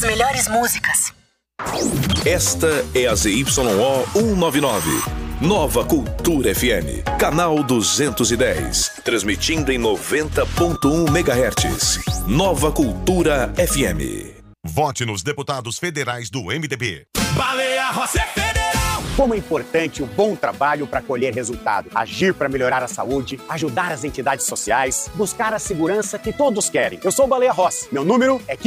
melhores músicas. Esta é a ZYO 199. Nova Cultura FM, canal 210, transmitindo em 90.1 MHz. Nova Cultura FM. Vote nos deputados federais do MDB. Baleia Rossi é federal! Como é importante o bom trabalho para colher resultado. Agir para melhorar a saúde, ajudar as entidades sociais, buscar a segurança que todos querem. Eu sou o Baleia Rossi. Meu número é